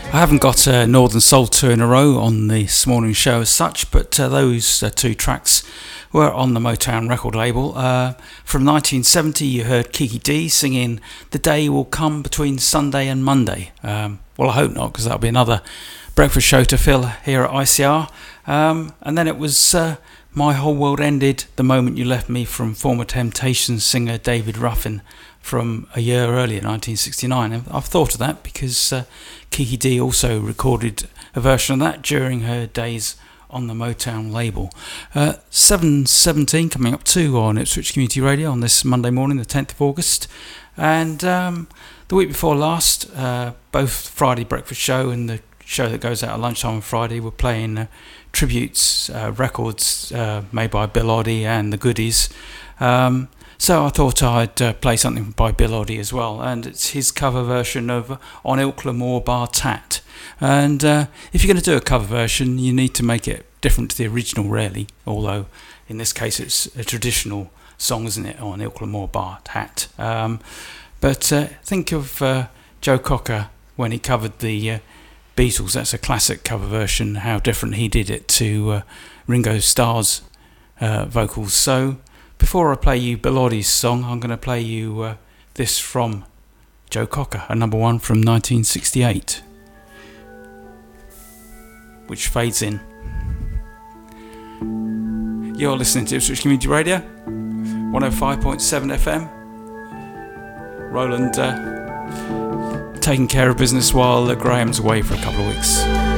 I haven't got Northern Soul 2 in a row on this morning's show as such, but those two tracks were on the Motown record label. From 1970 you heard Kiki Dee singing The Day Will Come Between Sunday and Monday. Well, I hope not, because that'll be another breakfast show to fill here at ICR. And then it was My Whole World Ended the Moment You Left Me from former Temptations singer David Ruffin from a year earlier, 1969. And I've thought of that because Kiki Dee also recorded a version of that during her days on the Motown label. 7:17 coming up too on Ipswich Community Radio on this Monday morning, the 10th of August. And the week before last, both Friday Breakfast Show and the show that goes out at lunchtime on Friday were playing tributes, records made by Bill Oddie and the Goodies. So I thought I'd play something by Bill Oddie as well, and it's his cover version of On Ilkley Moor Bar Tat. And if you're going to do a cover version, you need to make it different to the original, really, although in this case it's a traditional song, isn't it, On Ilkley Moor Bar Tat. But think of Joe Cocker when he covered the Beatles. That's a classic cover version, how different he did it to Ringo Starr's vocals. So before I play you Bill Oddie's song, I'm going to play you this from Joe Cocker, a number one from 1968, which fades in. You're listening to Ipswich Community Radio, 105.7 FM. Roland taking care of business while Graham's away for a couple of weeks.